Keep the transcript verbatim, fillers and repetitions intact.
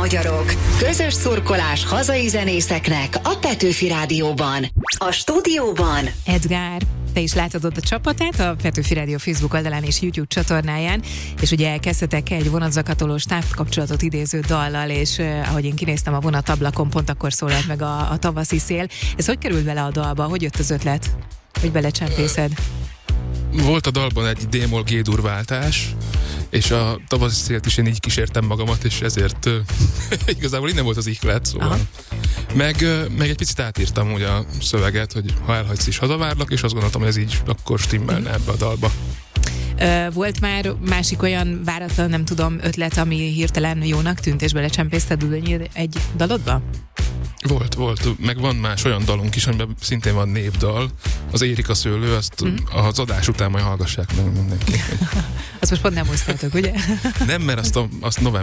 magyarok. Közös szurkolás hazai zenészeknek a Petőfi Rádióban. A stúdióban Edgár, te is látod ott a csapatát a Petőfi Rádió Facebook oldalán és YouTube csatornáján, és ugye elkezdtetek egy vonatzakatolós távkapcsolatot idéző dallal, és eh, ahogy én kinéztem a vonatablakon, pont akkor szólalt meg a, a tavaszi szél. Ez hogy került bele a dalba? Hogy jött az ötlet? Hogy belecsempészed? Volt a dalban egy D-moll G-dur váltás, és a tavaszi szélt is én így kísértem magamat, és ezért uh, igazából innen volt az ihlet, szóval. Meg, uh, meg egy picit átírtam úgy a szöveget, hogy ha elhagysz is hazavárlak, és azt gondoltam, hogy ez így akkor stimmelne ebbe a dalba. Uh, volt már másik olyan váratlan, nem tudom, ötlet, ami hirtelen jónak tűnt, és belecsempészted egy dalodba? Volt, volt, meg van más olyan dalunk is, amiben szintén van népdal, az Érik a szőlő, azt mm. az adás után majd hallgassák meg mindenki. Azt most pont nem hoztátok, ugye? Nem, mert azt, a, azt november